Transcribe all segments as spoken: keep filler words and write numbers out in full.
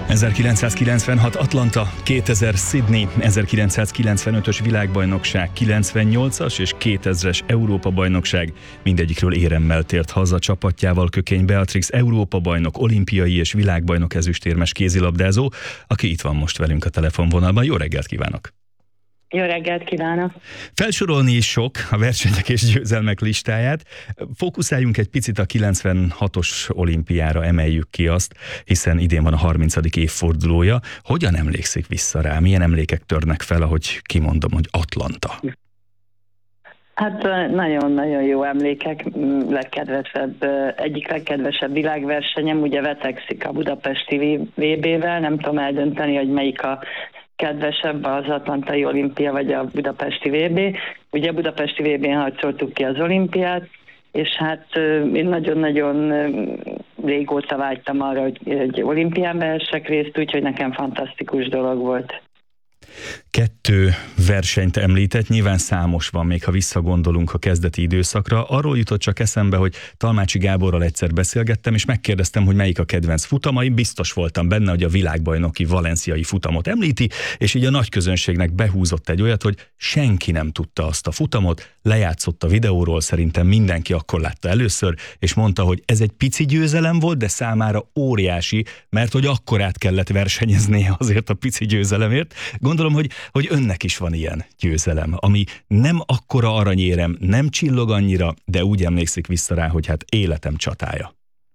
ezerkilencszázkilencvenhat Atlanta, kétezer Sydney, ezerkilencszázkilencvenötös világbajnokság, kilencvennyolcas és kétezres Európa-bajnokság. Mindegyikről éremmel tért haza csapatjával Kökény Beatrix, Európa-bajnok, olimpiai és világbajnok ezüstérmes kézilabdázó, aki itt van most velünk a telefonvonalban. Jó reggelt kívánok! Jó reggelt kívánok! Felsorolni is sok a versenyek és győzelmek listáját. Fókuszáljunk egy picit a kilencvenhatos olimpiára, emeljük ki azt, hiszen idén van a harmincadik évfordulója. Hogyan emlékszik vissza rá? Milyen emlékek törnek fel, ahogy kimondom, hogy Atlanta? Hát nagyon-nagyon jó emlékek, legkedvesebb, egyik legkedvesebb világversenyem, ugye vetekszik a budapesti vé bé-vel, nem tudom eldönteni, hogy melyik a kedvesebb, az atlantai olimpia vagy a budapesti vé bé. Ugye a budapesti vé bén harcoltuk ki az olimpiát, és hát én nagyon-nagyon régóta vágytam arra, hogy egy olimpián vehessek részt, úgyhogy nekem fantasztikus dolog volt. Kettő versenyt említett, nyilván számos van, még ha visszagondolunk a kezdeti időszakra. Arról jutott csak eszembe, hogy Talmácsi Gáborral egyszer beszélgettem, és megkérdeztem, hogy melyik a kedvenc futamaim. Biztos voltam benne, hogy a világbajnoki valenciai futamot említi, és így a nagy közönségnek behúzott egy olyat, hogy senki nem tudta azt a futamot, lejátszott a videóról, szerintem mindenki akkor látta először, és mondta, hogy ez egy pici győzelem volt, de számára óriási, mert hogy akkorát kellett versenyeznie azért a pici győzelemért. Gondolom, hogy, hogy önnek is van ilyen győzelem, ami nem akkora aranyérem, nem csillog annyira, de úgy emlékszik vissza rá, hogy hát életem csatája.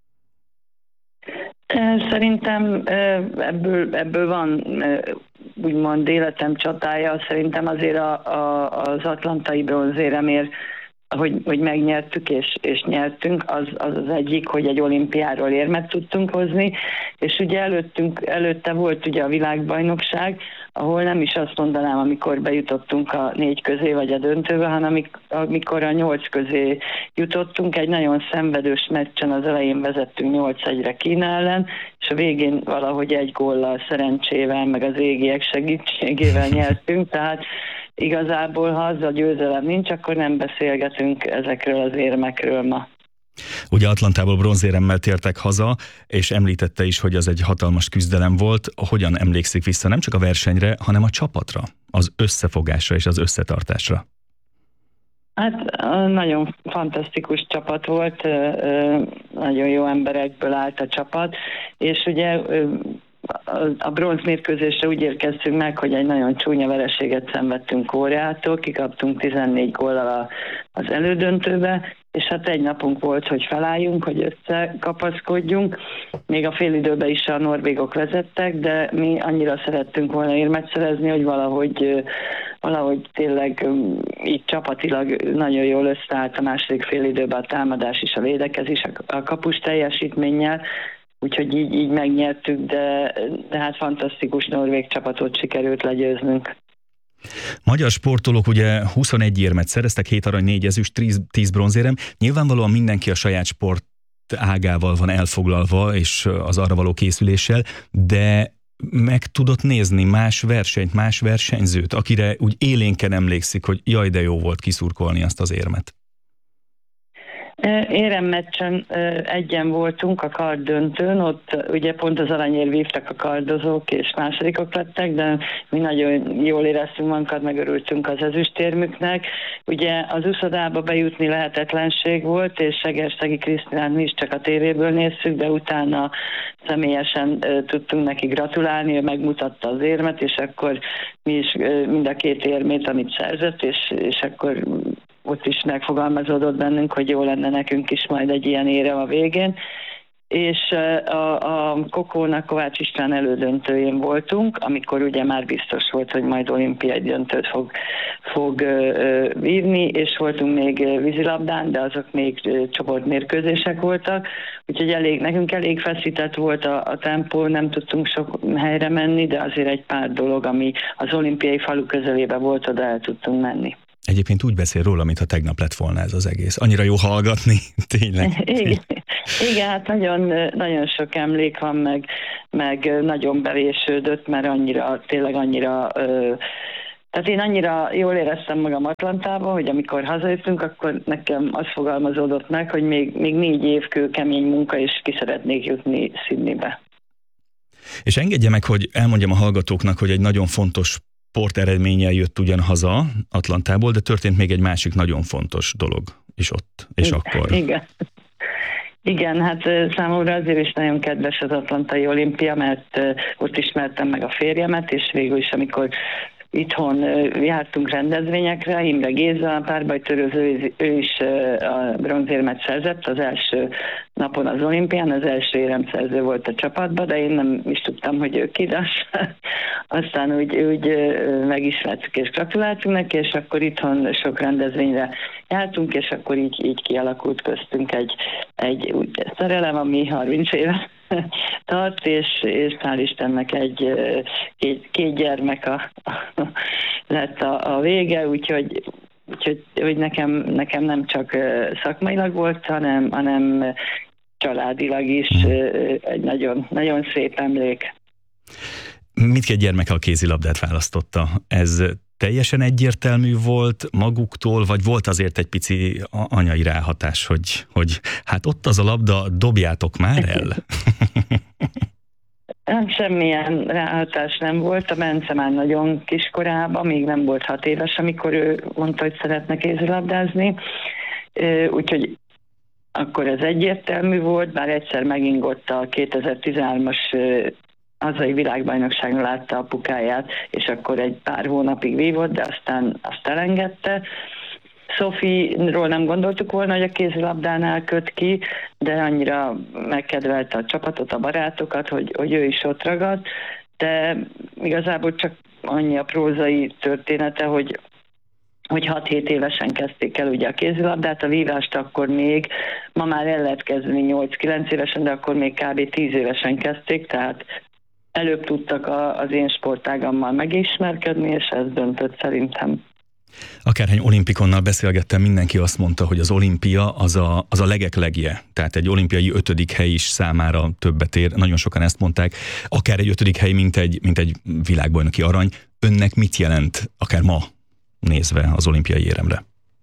Szerintem ebből, ebből van úgymond életem csatája. Szerintem azért a, a, az atlantai bronzéremért, hogy, hogy megnyertük és, és nyertünk, az, az az egyik, hogy egy olimpiáról érmet tudtunk hozni, és ugye előttünk, előtte volt ugye a világbajnokság, ahol nem is azt mondanám, amikor bejutottunk a négy közé vagy a döntőbe, hanem amikor a nyolc közé jutottunk, egy nagyon szenvedős meccsen az elején vezettünk nyolc egyre Kína ellen, és a végén valahogy egy góllal szerencsével, meg az égiek segítségével nyertünk, tehát igazából, ha az a győzelem nincs, akkor nem beszélgetünk ezekről az érmekről ma. Ugye Atlantából bronzéremmel tértek haza, és említette is, hogy az egy hatalmas küzdelem volt. Hogyan emlékszik vissza nem csak a versenyre, hanem a csapatra, az összefogásra és az összetartásra? Hát nagyon fantasztikus csapat volt, nagyon jó emberekből állt a csapat, és ugye a bronzmérkőzésre úgy érkeztünk meg, hogy egy nagyon csúnya vereséget szenvedtünk Koreától, kikaptunk tizennégy góllal az elődöntőbe, és hát egy napunk volt, hogy felálljunk, hogy összekapaszkodjunk. Még a félidőben is a norvégok vezettek, de mi annyira szerettünk volna érmet szerezni, hogy valahogy, valahogy tényleg így csapatilag nagyon jól összeállt a második félidőben a támadás is, a védekezés, a kapus teljesítménnyel, úgyhogy így, így megnyertük, de, de hát fantasztikus norvég csapatot sikerült legyőznünk. Magyar sportolók ugye huszonegy érmet szereztek, hét arany, négy ezüst, tíz bronzérem. Nyilvánvalóan mindenki a saját sport ágával van elfoglalva, és az arra való készüléssel, de meg tudott nézni más versenyt, más versenyzőt, akire úgy élénken emlékszik, hogy jaj, de jó volt kiszurkolni azt az érmet. Éremmeccsen egyen voltunk a karddöntőn, ott ugye pont az aranyért vívtak a kardozók, és másodikok lettek, de mi nagyon jól éreztünk magunkat, megörültünk az ezüstérmüknek. Ugye az uszodába bejutni lehetetlenség volt, és Segerszegi Krisztinát mi is csak a tévéből néztük, de utána személyesen tudtunk neki gratulálni, ő megmutatta az érmet, és akkor mi is mind a két érmét, amit szerzett, és, és akkor ott is megfogalmazódott bennünk, hogy jó lenne nekünk is majd egy ilyen érem a végén. És a, a Kokónak Kovács István elődöntőjén voltunk, amikor ugye már biztos volt, hogy majd olimpiai döntőt fog, fog uh, vívni, és voltunk még vízilabdán, de azok még uh, csoportmérkőzések voltak, úgyhogy elég, nekünk elég feszített volt a, a tempó, nem tudtunk sok helyre menni, de azért egy pár dolog, ami az olimpiai falu közelébe volt, oda el tudtunk menni. Egyébként úgy beszél róla, mintha tegnap lett volna ez az egész. Annyira jó hallgatni, tényleg. Igen, igen, hát nagyon, nagyon sok emlék van, meg, meg nagyon bevésődött, mert annyira, tényleg annyira... Tehát én annyira jól éreztem magam Atlantában, hogy amikor hazajöttünk, akkor nekem az fogalmazódott meg, hogy még, még négy év kő kemény munka, és ki szeretnék jutni Sydneybe. És engedje meg, hogy elmondjam a hallgatóknak, hogy egy nagyon fontos sporteredménnyel jött ugyan haza Atlantából, de történt még egy másik nagyon fontos dolog is ott, és Igen, akkor. Igen. Igen, hát számomra azért is nagyon kedves az Atlantai Olimpia, mert ott ismertem meg a férjemet, és végül is, amikor itthon jártunk rendezvényekre, Imre Géza, párbajtörőző, ő is a bronzérmet szerzett az első napon az olimpián, az első éremszerző volt a csapatban, de én nem is tudtam, hogy ő ki, de aztán úgy, úgy megismertük és gratuláltunk neki, és akkor itthon sok rendezvényre jártunk, és akkor így, így kialakult köztünk egy, egy úgy szerelem, ami harminc éve tart, és, és hál' Istennek egy két, két gyermek a, a, lett a, a vége, úgyhogy, úgyhogy hogy nekem, nekem nem csak szakmailag volt, hanem, hanem családilag is egy nagyon, nagyon szép emlék. Mindkét gyermeke a kézilabdát választotta. Ez teljesen egyértelmű volt maguktól, vagy volt azért egy pici anyai ráhatás, hogy, hogy hát ott az a labda, dobjátok már el? Nem, semmilyen ráhatás nem volt. A Bence már nagyon kiskorában, még nem volt hat éves, amikor ő mondta, hogy szeretne kézilabdázni. Úgyhogy akkor ez egyértelmű volt, bár egyszer megingott a kétezer-tizenhármas hazai világbajnokságon látta apukáját, és akkor egy pár hónapig vívott, de aztán azt elengedte. Sophie-ról nem gondoltuk volna, hogy a kézilabdánál köt ki, de annyira megkedvelte a csapatot, a barátokat, hogy, hogy ő is ott ragadt, de igazából csak annyi a prózai története, hogy hogy hat-hét évesen kezdték el ugye a kézilabdát, a vívást akkor még, ma már el lehet kezdeni nyolc-kilenc évesen, de akkor még kb. tíz évesen kezdték, tehát előbb tudtak a, az én sportágammal megismerkedni, és ez döntött szerintem. Akárhány olimpikonnal beszélgettem, mindenki azt mondta, hogy az olimpia az a, az a legek legje. Tehát egy olimpiai ötödik hely is számára többet ér. Nagyon sokan ezt mondták. Akár egy ötödik hely, mint egy, mint egy világbajnoki arany. Önnek mit jelent, akár ma nézve az olimpiai éremre?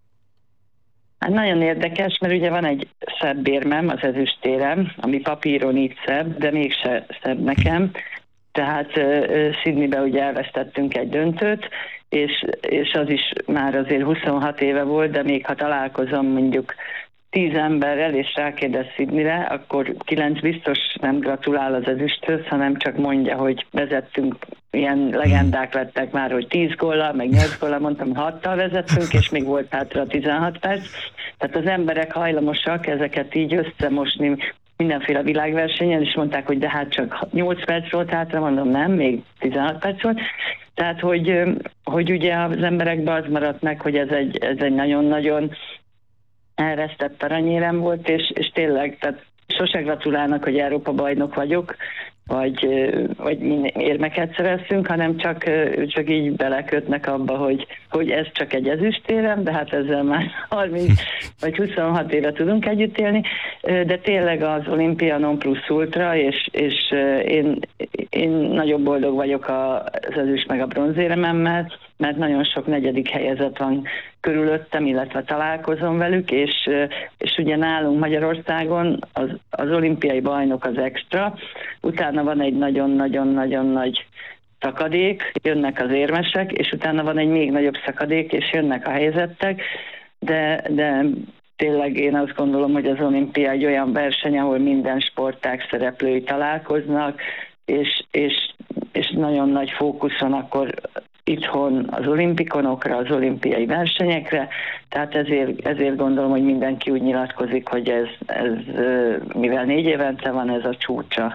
Hát nagyon érdekes, mert ugye van egy szebb érmem, az ezüstérem, ami papíron így szebb, de mégse szebb nekem. Tehát uh, Sydneybe ugye elvesztettünk egy döntőt, és, és az is már azért huszonhat éve volt, de még ha találkozom mondjuk tíz emberrel, és rákérdez Sydneyre, akkor kilenc biztos nem gratulál az ezüsthöz, hanem csak mondja, hogy vezettünk, ilyen legendák lettek már, hogy tíz góllal, meg nyolc góllal, mondtam, hattal vezettünk, és még volt hátra tizenhat perc. Tehát az emberek hajlamosak ezeket így összemosni mindenféle világversenyen, és mondták, hogy de hát csak nyolc perc volt hátra, mondom, nem, még tizenhat perc volt. Tehát, hogy, hogy ugye az emberekben az maradt meg, hogy ez egy, ez egy nagyon-nagyon elvesztett aranyérem volt, és, és tényleg, tehát sose gratulálnak, hogy Európa bajnok vagyok, vagy, vagy érmeket szereztünk, hanem csak, csak így belekötnek abba, hogy, hogy ez csak egy ezüstérem, de hát ezzel már harminc vagy huszonhat éve tudunk együtt élni, de tényleg az olimpia non plus ultra, és, és én, én nagyon boldog vagyok az ezüst meg a bronzérememmel, mert nagyon sok negyedik helyezett van körülöttem, illetve találkozom velük, és, és ugye nálunk Magyarországon az, az olimpiai bajnok az extra, utána van egy nagyon-nagyon-nagyon nagy szakadék, jönnek az érmesek, és utána van egy még nagyobb szakadék, és jönnek a helyezettek, de, de tényleg én azt gondolom, hogy az olimpia egy olyan verseny, ahol minden sportág szereplői találkoznak, és, és, és nagyon nagy fókusz van akkor itthon az olimpikonokra, az olimpiai versenyekre, tehát ezért, ezért gondolom, hogy mindenki úgy nyilatkozik, hogy ez, ez mivel négy évente van, ez a csúcsa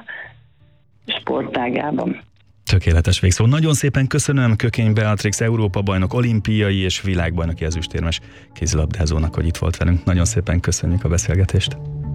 sportágában. Tökéletes végszó. Nagyon szépen köszönöm Kökény Beatrix, Európa-bajnok, olimpiai és világbajnoki ezüstérmes kézilabdázónak, hogy itt volt velünk. Nagyon szépen köszönjük a beszélgetést.